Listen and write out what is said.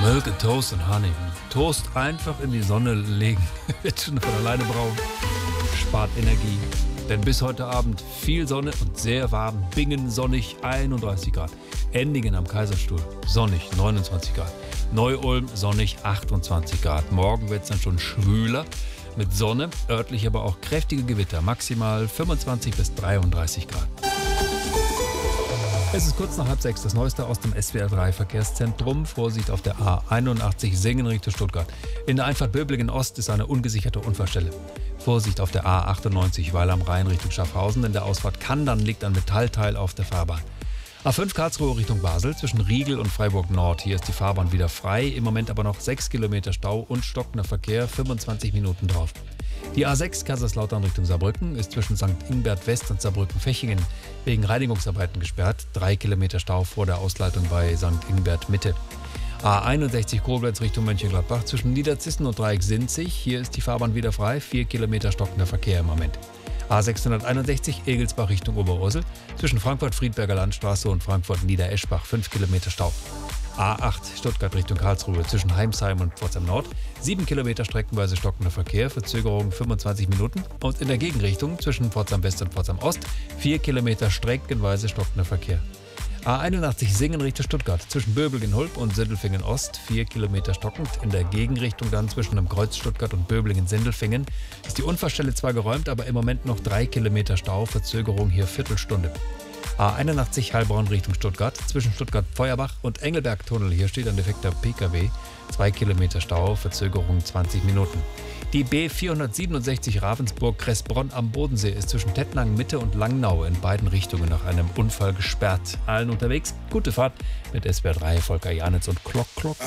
Milk and Toast and Honey. Toast einfach in die Sonne legen. Wird schon von alleine braun. Spart Energie. Denn bis heute Abend viel Sonne und sehr warm. Bingen sonnig 31 Grad. Endingen am Kaiserstuhl sonnig 29 Grad. Neu-Ulm sonnig 28 Grad. Morgen wird es dann schon schwüler mit Sonne, örtlich aber auch kräftige Gewitter. Maximal 25 bis 33 Grad. Es ist kurz nach 5:30, das Neueste aus dem SWR3 Verkehrszentrum. Vorsicht auf der A81 Singen Richtung Stuttgart. In der Einfahrt Böblingen Ost ist eine ungesicherte Unfallstelle. Vorsicht auf der A98 Weil am Rhein Richtung Schaffhausen. In der Ausfahrt Kandern liegt ein Metallteil auf der Fahrbahn. A5 Karlsruhe Richtung Basel zwischen Riegel und Freiburg Nord. Hier ist die Fahrbahn wieder frei. Im Moment aber noch 6 Kilometer Stau und stockender Verkehr, 25 Minuten drauf. Die A6 Kaiserslautern Richtung Saarbrücken ist zwischen St. Ingbert West und Saarbrücken-Fechingen wegen Reinigungsarbeiten gesperrt. 3 Kilometer Stau vor der Ausleitung bei St. Ingbert Mitte. A61 Koblenz Richtung Mönchengladbach zwischen Niederzissen und Dreieck-Sinzig. Hier ist die Fahrbahn wieder frei. 4 Kilometer stockender Verkehr im Moment. A661 Egelsbach Richtung Oberursel zwischen Frankfurt-Friedberger Landstraße und Frankfurt-Niedereschbach 5 Kilometer Stau. A8 Stuttgart Richtung Karlsruhe zwischen Heimsheim und Pforzheim Nord 7 Kilometer streckenweise stockender Verkehr, Verzögerung 25 Minuten. Und in der Gegenrichtung zwischen Pforzheim West und Pforzheim Ost 4 Kilometer streckenweise stockender Verkehr. A81 Singen Richtung Stuttgart zwischen Böblingen-Hulp und Sindelfingen Ost 4 Kilometer stockend. In der Gegenrichtung dann zwischen dem Kreuz Stuttgart und Böblingen-Sindelfingen ist die Unfallstelle zwar geräumt, aber im Moment noch 3 Kilometer Stau, Verzögerung hier Viertelstunde. A81 Heilbronn Richtung Stuttgart zwischen Stuttgart-Feuerbach und Engelberg-Tunnel. Hier steht ein defekter PKW. 2 Kilometer Stau, Verzögerung 20 Minuten. Die B467 Ravensburg-Kressbronn am Bodensee ist zwischen Tettnang Mitte und Langnau in beiden Richtungen nach einem Unfall gesperrt. Allen unterwegs, gute Fahrt mit SWR3, Volker Janitz und Klock.